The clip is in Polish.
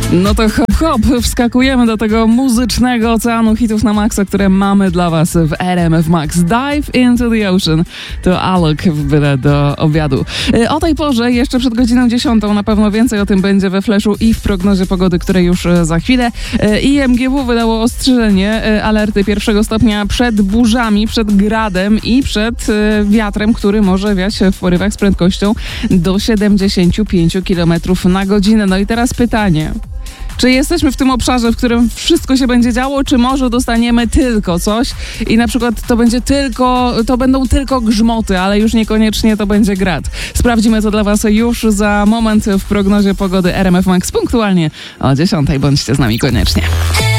No to hop, hop, wskakujemy do tego muzycznego oceanu hitów na maksa, które mamy dla was w RMF Max. Dive into the Ocean to Alok w byle do obiadu. O tej porze, jeszcze przed godziną 10, na pewno więcej o tym będzie we Flashu i w prognozie pogody, której już za chwilę. IMGW wydało ostrzeżenie, alerty 1 stopnia przed burzami, przed gradem i przed wiatrem, który może wiać w porywach z prędkością do 75 km na godzinę. No i teraz pytanie. Czy jesteśmy w tym obszarze, w którym wszystko się będzie działo, czy może dostaniemy tylko coś i na przykład to będą tylko grzmoty, ale już niekoniecznie to będzie grad. Sprawdzimy to dla was już za moment w prognozie pogody RMF Max punktualnie o 10. Bądźcie z nami koniecznie.